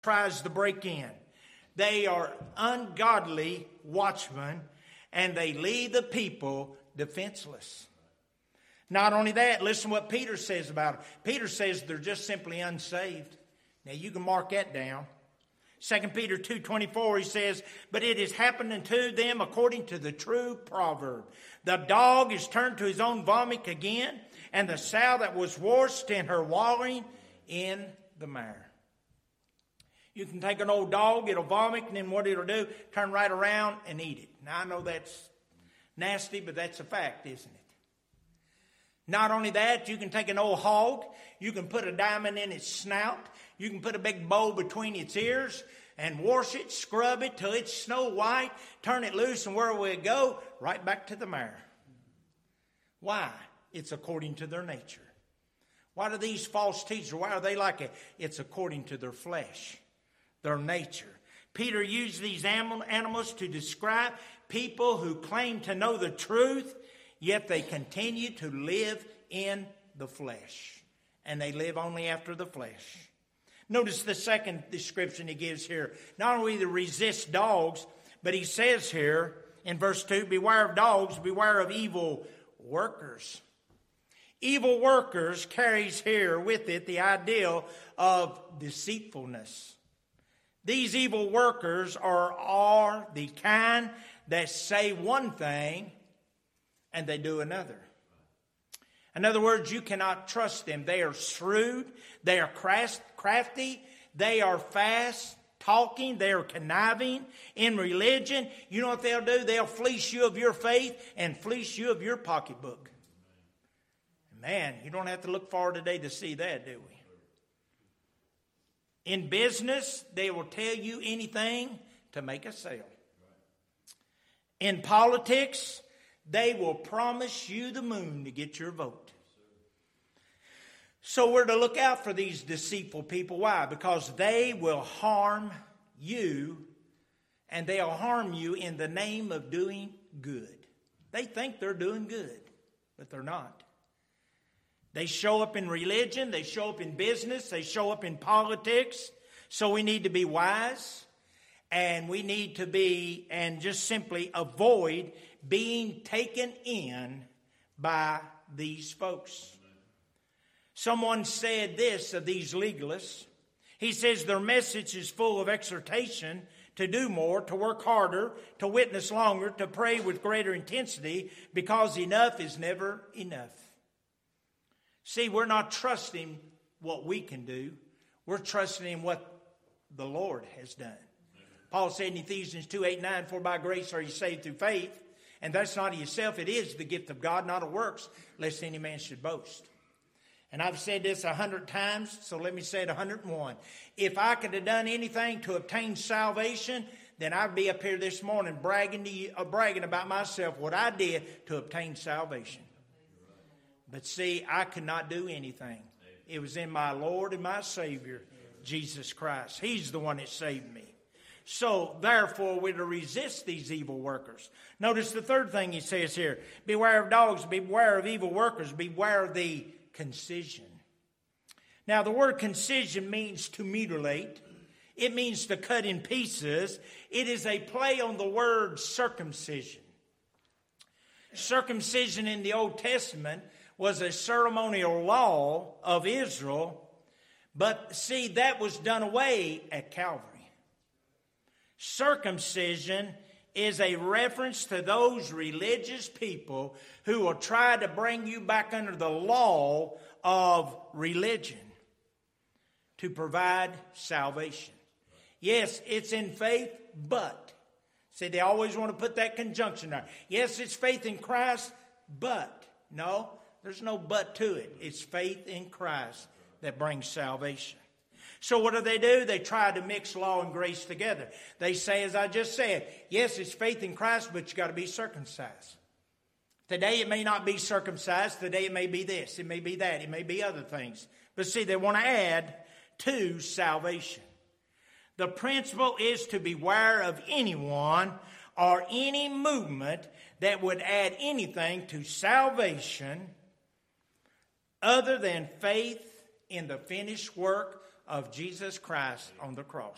tries to break in. They are ungodly watchmen, and they leave the people defenseless. Not only that, listen to what Peter says about it. Peter says they're just simply unsaved. Now you can mark that down. 2 Peter 2:24, he says, but it is happened unto them according to the true proverb. The dog is turned to his own vomit again, and the sow that was washed in her wallowing in the mire. You can take an old dog, it'll vomit, and then what it'll do, turn right around and eat it. Now I know that's nasty, but that's a fact, isn't it? Not only that, you can take an old hog, you can put a diamond in its snout, you can put a big bowl between its ears and wash it, scrub it till it's snow white, turn it loose, and where will it go? Right back to the mire. Why? It's according to their nature. Why do these false teachers, why are they like it? It's according to their flesh, their nature. Peter used these animals to describe people who claim to know the truth, yet they continue to live in the flesh. And they live only after the flesh. Notice the second description he gives here. Not only to resist dogs, but he says here in verse 2, beware of dogs, beware of evil workers. Evil workers carries here with it the ideal of deceitfulness. These evil workers are the kind that say one thing and they do another. In other words, you cannot trust them. They are shrewd, they are crafty, they are fast talking, they are conniving in religion. You know what they'll do? They'll fleece you of your faith and fleece you of your pocketbook. Man, you don't have to look far today to see that, do we? In business, they will tell you anything to make a sale. In politics, they will promise you the moon to get your vote. So we're to look out for these deceitful people. Why? Because they will harm you, and they'll harm you in the name of doing good. They think they're doing good, but they're not. They show up in religion, they show up in business, they show up in politics. So we need to be wise, and we need to be, and just simply avoid being taken in by these folks. Someone said this of these legalists. He says their message is full of exhortation to do more, to work harder, to witness longer, to pray with greater intensity, because enough is never enough. See, we're not trusting what we can do. We're trusting in what the Lord has done. Paul said in Ephesians 2:8-9, for by grace are you saved through faith, and that's not of yourself, it is the gift of God, not of works, lest any man should boast. And I've said this 100 times, so let me say it 101. If I could have done anything to obtain salvation, then I'd be up here this morning bragging about myself, what I did to obtain salvation. But see, I could not do anything. It was in my Lord and my Savior, Jesus Christ. He's the one that saved me. So, therefore, we're to resist these evil workers. Notice the third thing he says here. Beware of dogs, beware of evil workers, beware of the concision. Now, the word concision means to mutilate. It means to cut in pieces. It is a play on the word circumcision. Circumcision in the Old Testament was a ceremonial law of Israel, but see, that was done away at Calvary. Circumcision is a reference to those religious people who will try to bring you back under the law of religion to provide salvation. Yes, it's in faith, but. See, they always want to put that conjunction there. Yes, it's faith in Christ, but. No, there's no but to it. It's faith in Christ that brings salvation. So what do? They try to mix law and grace together. They say, as I just said, yes, it's faith in Christ, but you got to be circumcised. Today it may not be circumcised. Today it may be this. It may be that. It may be other things. But see, they want to add to salvation. The principle is to beware of anyone or any movement that would add anything to salvation other than faith in the finished work of Jesus Christ on the cross.